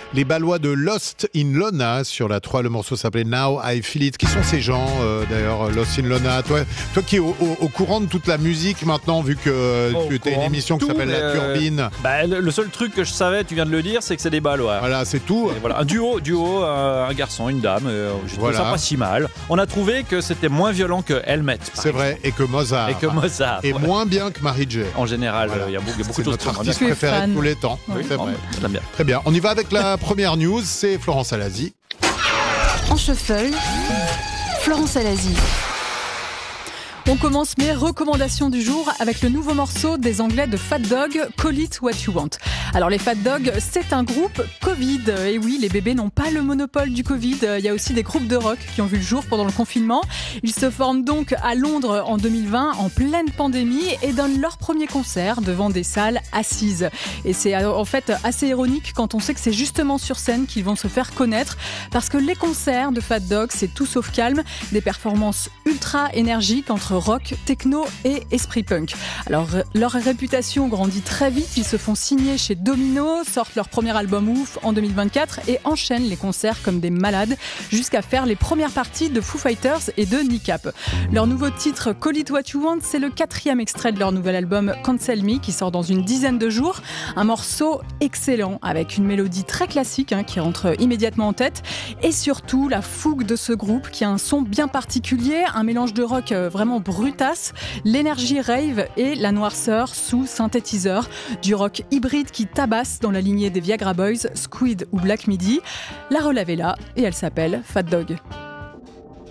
Les Ballois de Lost in Lona sur la 3, le morceau s'appelait Now I Feel It. Qui sont ces gens d'ailleurs, Lost in Lona? Toi qui es au courant de toute la musique maintenant, vu que tu as une émission qui s'appelle La Turbine. Le seul truc que je savais, tu viens de le dire, c'est que c'est des Ballois. Voilà, c'est tout. Et voilà, un duo, un garçon, une dame. J'ai trouvé ça pas si mal. On a trouvé que c'était moins violent que Helmet. C'est vrai, et que Mozart. Et moins bien que Mary J. En général, il y a beaucoup de choses. C'est notre artiste préféré de tous les temps. Oui, c'est vrai. J'aime bien. Très bien. On y va avec la première news, c'est Florence Alazi. En shuffle, Florence Alazi. On commence mes recommandations du jour avec le nouveau morceau des Anglais de Fat Dog, Call It What You Want. Alors les Fat Dog, c'est un groupe Covid. Et oui, les bébés n'ont pas le monopole du Covid. Il y a aussi des groupes de rock qui ont vu le jour pendant le confinement. Ils se forment donc à Londres en 2020, en pleine pandémie, et donnent leur premier concert devant des salles assises. Et c'est en fait assez ironique quand on sait que c'est justement sur scène qu'ils vont se faire connaître, parce que les concerts de Fat Dog, c'est tout sauf calme, des performances ultra énergiques entre rock, techno et esprit punk. Alors leur réputation grandit très vite, ils se font signer chez Domino, sortent leur premier album Ouf en 2024 et enchaînent les concerts comme des malades jusqu'à faire les premières parties de Foo Fighters et de Kneecap. Leur nouveau titre Call It What You Want, c'est le 4e extrait de leur nouvel album Cancel Me qui sort dans une dizaine de jours. Un morceau excellent avec une mélodie très classique qui rentre immédiatement en tête, et surtout la fougue de ce groupe qui a un son bien particulier, un mélange de rock vraiment brutasse, l'énergie rave et la noirceur sous synthétiseur, du rock hybride qui tabasse dans la lignée des Viagra Boys, Squid ou Black Midi. La relève est là et elle s'appelle Fat Dog.